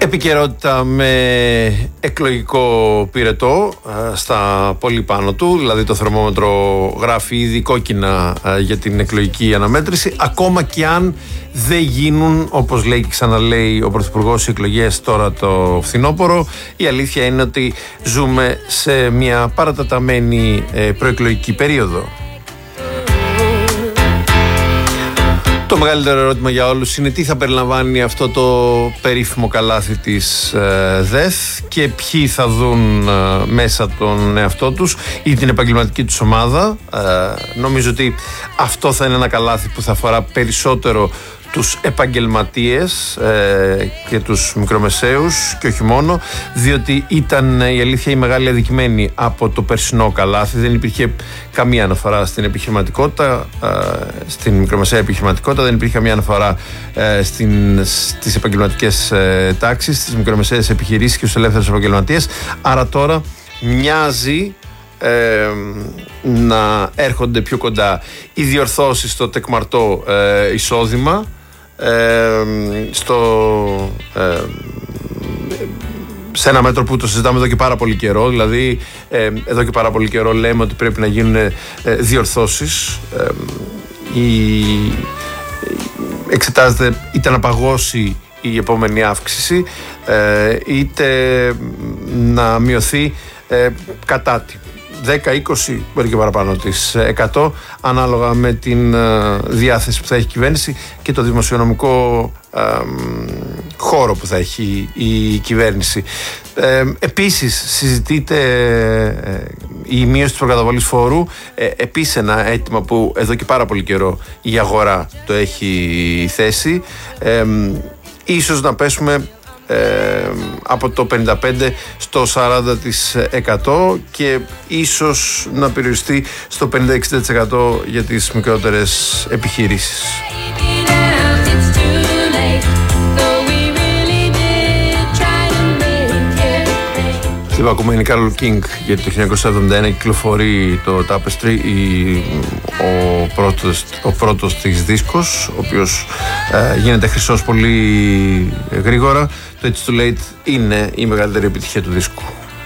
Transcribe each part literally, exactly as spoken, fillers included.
Επικαιρότητα με εκλογικό πυρετό στα πολύ πάνω του, δηλαδή το θερμόμετρο γράφει ήδη κόκκινα για την εκλογική αναμέτρηση, ακόμα και αν δεν γίνουν, όπως λέει και ξαναλέει ο Πρωθυπουργός, οι εκλογές τώρα το φθινόπωρο. Η αλήθεια είναι ότι ζούμε σε μια παρατεταμένη προεκλογική περίοδο. Το μεγαλύτερο ερώτημα για όλους είναι τι θα περιλαμβάνει αυτό το περίφημο καλάθι της ε, ΔΕΘ και ποιοι θα δουν ε, μέσα τον εαυτό τους ή την επαγγελματική τους ομάδα. Ε, νομίζω ότι αυτό θα είναι ένα καλάθι που θα αφορά περισσότερο τους επαγγελματίες ε, και τους μικρομεσαίους και όχι μόνο, διότι ήταν η αλήθεια η μεγάλη αδικημένη από το περσινό καλάθι. Δεν υπήρχε καμία αναφορά στην επιχειρηματικότητα, ε, στην μικρομεσαία επιχειρηματικότητα, δεν υπήρχε καμία αναφορά ε, στην, στις επαγγελματικές ε, τάξεις, στις μικρομεσαίες επιχειρήσεις και στους ελεύθερους επαγγελματίες. Άρα τώρα μοιάζει Ε, να έρχονται πιο κοντά οι διορθώσεις στο τεκμαρτό ε, εισόδημα, ε, στο, ε, σε ένα μέτρο που το συζητάμε εδώ και πάρα πολύ καιρό. Δηλαδή ε, εδώ και πάρα πολύ καιρό λέμε ότι πρέπει να γίνουν ε, διορθώσεις. ε, η, εξετάζεται είτε να παγώσει η επόμενη αύξηση, ε, είτε να μειωθεί ε, κατά τη δέκα, είκοσι, μπορεί και παραπάνω της εκατό, ανάλογα με την ε, διάθεση που θα έχει η κυβέρνηση και το δημοσιονομικό ε, χώρο που θα έχει η κυβέρνηση. Ε, επίσης συζητείται ε, η μείωση της προκαταβολής φόρου, ε, επίσης ένα αίτημα που εδώ και πάρα πολύ καιρό η αγορά το έχει θέσει. Ε, ίσως να πέσουμε Ε, από το πενήντα πέντε στο σαράντα τοις εκατό και ίσως να περιοριστεί στο πενήντα με εξήντα τοις εκατό για τις μικρότερες επιχειρήσεις. Λοιπόν, ακούμε είναι Carole King, γιατί το χίλια εννιακόσια εβδομήντα ένα κυκλοφορεί το Tapestry, η, ο, πρώτος, ο πρώτος της δίσκος, ο οποίος ε, γίνεται χρυσός πολύ γρήγορα. Το It's Too Late είναι η μεγαλύτερη επιτυχία του δίσκου.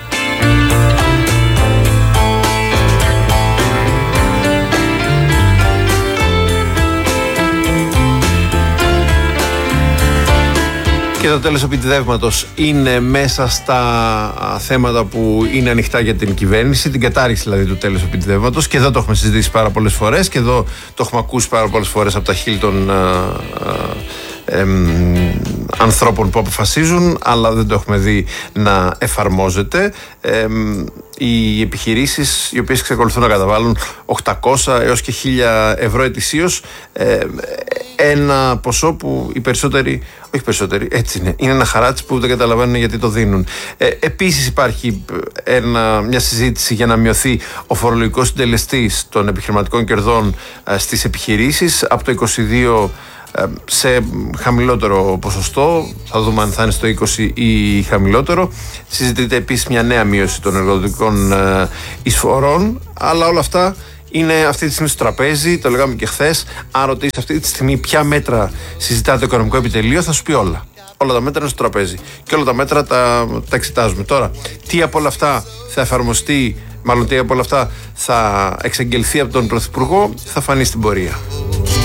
Και το τέλος επιτιδεύματος είναι μέσα στα θέματα που είναι ανοιχτά για την κυβέρνηση, την κατάρριξη δηλαδή του τέλους επιτιδεύματος, και εδώ το έχουμε συζητήσει πάρα πολλές φορές και εδώ το έχουμε ακούσει πάρα πολλές φορές από τα χείλη των ε, ε, ανθρώπων που αποφασίζουν, αλλά δεν το έχουμε δει να εφαρμόζεται. Ε, οι επιχειρήσεις οι οποίες εξακολουθούν να καταβάλουν οκτακόσια έως και χίλια ευρώ ετησίως, ε, ένα ποσό που οι περισσότεροι, όχι περισσότεροι, έτσι είναι, είναι ένα χαράτσι που δεν καταλαβαίνουν γιατί το δίνουν. Ε, επίσης υπάρχει ένα, μια συζήτηση για να μειωθεί ο φορολογικός συντελεστής των επιχειρηματικών κερδών ε, στις επιχειρήσεις από το είκοσι δύο σε χαμηλότερο ποσοστό, θα δούμε αν θα είναι στο είκοσι ή χαμηλότερο. Συζητείται επίσης μια νέα μείωση των εργοδοτικών εισφορών, αλλά όλα αυτά είναι αυτή τη στιγμή στο τραπέζι, το λέγαμε και χθες. Αν ρωτήσεις αυτή τη στιγμή ποια μέτρα συζητά το Οικονομικό Επιτελείο, θα σου πει όλα. Όλα τα μέτρα είναι στο τραπέζι και όλα τα μέτρα τα, τα εξετάζουμε. Τώρα, τι από όλα αυτά θα εφαρμοστεί, μάλλον τι από όλα αυτά θα εξαγγελθεί από τον Πρωθυπουργό, θα φανεί στην πορεία.